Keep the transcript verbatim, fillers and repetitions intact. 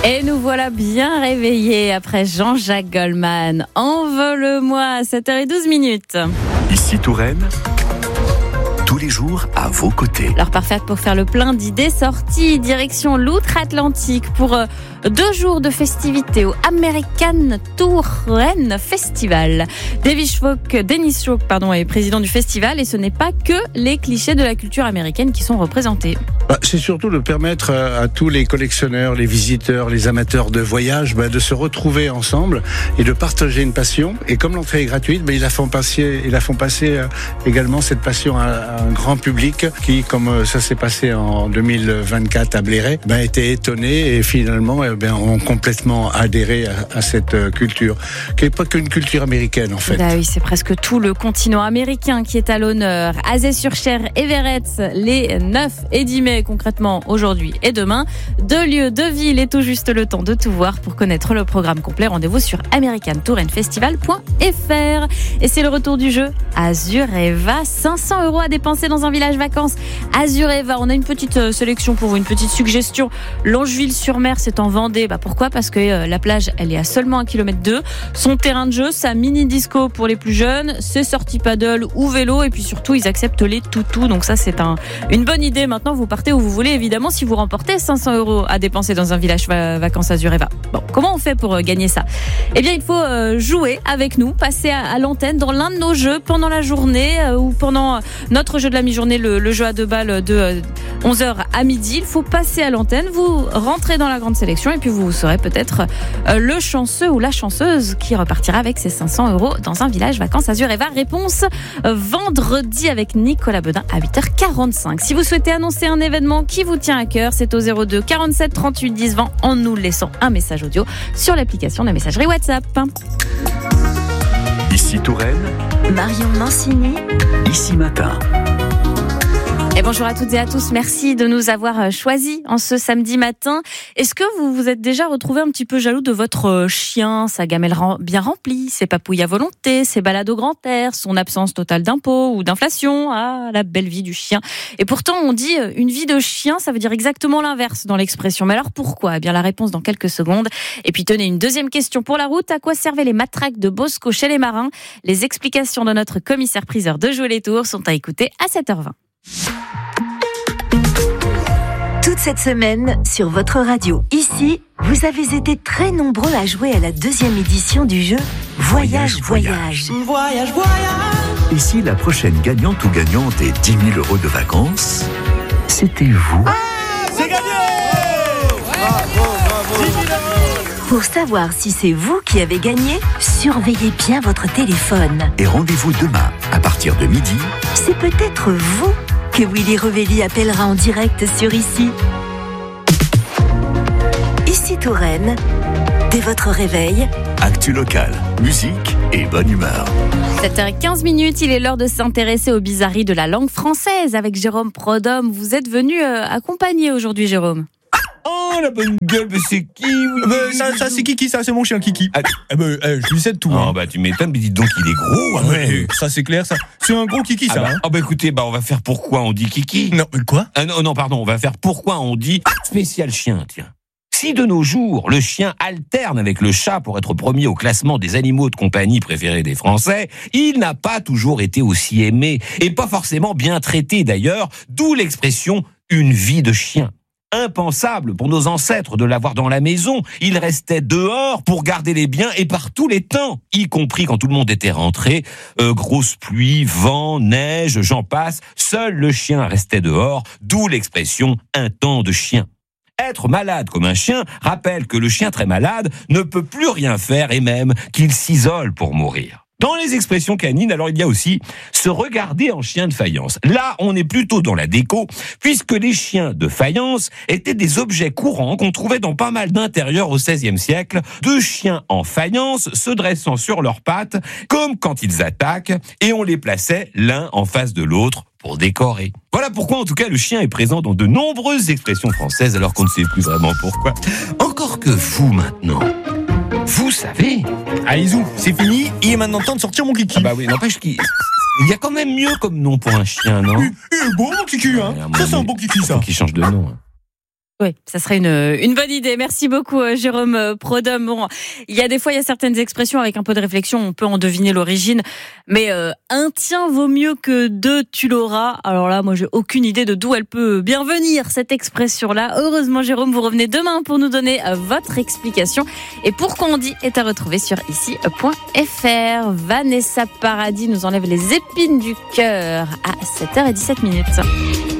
Et nous voilà bien réveillés après Jean-Jacques Goldman. Envole-moi à sept heures douze minutes. Ici Touraine, tous les jours à vos côtés. L'heure parfaite pour faire le plein d'idées sorties. Direction l'Outre-Atlantique pour euh, deux jours de festivités au American Touraine Festival. Davis Schwok, Dennis Schwok pardon, est président du festival et ce n'est pas que les clichés de la culture américaine qui sont représentés. Bah, c'est surtout de permettre à, à tous les collectionneurs, les visiteurs, les amateurs de voyage bah, de se retrouver ensemble et de partager une passion. Et comme l'entrée est gratuite, bah, ils la font passer, ils la font passer euh, également cette passion à, à un grand public qui, comme euh, ça s'est passé en deux mille vingt-quatre à Bléré, bah, était étonné et finalement eh bien, ont complètement adhéré à, à cette euh, culture, qui n'est pas qu'une culture américaine en fait. Bah oui, c'est presque tout le continent américain qui est à l'honneur. Azay-sur-Cher, Everett, les neuf et dix mai concrètement aujourd'hui et demain. Deux lieux, deux villes et tout juste le temps de tout voir. Pour connaître le programme complet, rendez-vous sur american touren festival point f r. Et c'est le retour du jeu Azureva. cinq cents euros à dépenser dans un village vacances. Azureva, on a une petite sélection pour vous, une petite suggestion. Longeville-sur-Mer, c'est en Vendée. Bah pourquoi ? Parce que la plage, elle est à seulement un kilomètre deux. Son terrain de jeu, sa mini-disco pour les plus jeunes, ses sorties paddle ou vélo. Et puis surtout, ils acceptent les toutous. Donc ça, c'est un, une bonne idée. Maintenant, vous partez où vous voulez, évidemment, si vous remportez cinq cents euros à dépenser dans un village vacances Azureva. Bon, comment on fait pour gagner ça ? Eh bien, il faut jouer avec nous, passer à l'antenne dans l'un de nos jeux pendant la journée ou pendant notre jeu de la mi-journée, le, le jeu à deux balles de onze heures à midi. Il faut passer à l'antenne, vous rentrez dans la grande sélection et puis vous serez peut-être le chanceux ou la chanceuse qui repartira avec ses cinq cents euros dans un village vacances Azureva. Réponse vendredi avec Nicolas Bedin à huit heures quarante-cinq. Si vous souhaitez annoncer un événement qui vous tient à cœur, c'est au zéro deux quarante-sept trente-huit dix vingt en nous laissant un message audio sur l'application de messagerie WhatsApp. Ici Touraine, Marion Mancini, Ici Matin. Et bonjour à toutes et à tous, merci de nous avoir choisis en ce samedi matin. Est-ce que vous vous êtes déjà retrouvé un petit peu jaloux de votre chien, sa gamelle bien remplie, ses papouilles à volonté, ses balades au grand air, son absence totale d'impôts ou d'inflation? Ah, la belle vie du chien. Et pourtant, on dit une vie de chien, ça veut dire exactement l'inverse dans l'expression. Mais alors pourquoi ? Eh bien, la réponse dans quelques secondes. Et puis tenez, une deuxième question pour la route. À quoi servaient les matraques de Bosco chez les marins ? Les explications de notre commissaire-priseur de Jouer les Tours sont à écouter à sept heures vingt. Toute cette semaine, sur votre radio, ici, vous avez été très nombreux à jouer à la deuxième édition du jeu Voyage, Voyage. Voyage, Voyage, voyage. Ici, la prochaine gagnante ou gagnante est dix mille euros de vacances. C'était vous. Ah, c'est gagné! Bravo, bravo. dix mille euros. Pour savoir si c'est vous qui avez gagné, surveillez bien votre téléphone. Et rendez-vous demain, à partir de midi. C'est peut-être vous que Willy Revelli appellera en direct sur Ici. Ici Touraine, dès votre réveil. Actu locale, musique et bonne humeur. sept heures quinze minutes, il est l'heure de s'intéresser aux bizarreries de la langue française avec Jérôme Prodhomme. Vous êtes venu euh, accompagner aujourd'hui, Jérôme. Oh la bonne gueule, mais c'est qui oui, bah, ça, ça c'est Kiki, ça c'est mon chien Kiki. Ah, eh bah, eh, je lui sais de tout. Oh hein. bah tu m'étonnes, mais dis donc il est gros. Ah, ouais, ça c'est clair, ça. C'est un gros Kiki, ah ça. bah, hein. oh bah écoutez, bah on va faire pourquoi on dit Kiki. Non, mais quoi ah, non, non, pardon, on va faire pourquoi on dit spécial chien, tiens. Si de nos jours, le chien alterne avec le chat pour être premier au classement des animaux de compagnie préférés des Français, il n'a pas toujours été aussi aimé, et pas forcément bien traité d'ailleurs, d'où l'expression « une vie de chien ». Impensable pour nos ancêtres de l'avoir dans la maison. Il restait dehors pour garder les biens et par tous les temps, y compris quand tout le monde était rentré. Euh, grosse pluie, vent, neige, j'en passe. Seul le chien restait dehors, d'où l'expression « un temps de chien ». Être malade comme un chien rappelle que le chien très malade ne peut plus rien faire et même qu'il s'isole pour mourir. Dans les expressions canines, alors il y a aussi se regarder en chien de faïence. Là, on est plutôt dans la déco, puisque les chiens de faïence étaient des objets courants qu'on trouvait dans pas mal d'intérieurs au seizième siècle, deux chiens en faïence se dressant sur leurs pattes, comme quand ils attaquent, et on les plaçait l'un en face de l'autre pour décorer. Voilà pourquoi, en tout cas, le chien est présent dans de nombreuses expressions françaises, alors qu'on ne sait plus vraiment pourquoi. Encore que vous, maintenant, vous savez. Allez, zou, c'est fini, il est maintenant temps de sortir mon Kiki. Ah bah oui, n'empêche qu'il il y a quand même mieux comme nom pour un chien, non ? Il, il est beau mon Kiki, hein. Ouais, Ça, c'est un bon Kiki, ça. Faut qu'il change de nom. Hein. Oui, ça serait une, une bonne idée. Merci beaucoup, Jérôme Prodhomme. Bon, il y a des fois, il y a certaines expressions, avec un peu de réflexion, on peut en deviner l'origine. Mais euh, un tien vaut mieux que deux, tu l'auras. Alors là, moi, j'ai aucune idée de d'où elle peut bien venir, cette expression-là. Heureusement, Jérôme, vous revenez demain pour nous donner euh, votre explication. Et Pourquoi on dit est à retrouver sur ici point f r. Vanessa Paradis nous enlève les épines du cœur à sept heures dix-sept minutes.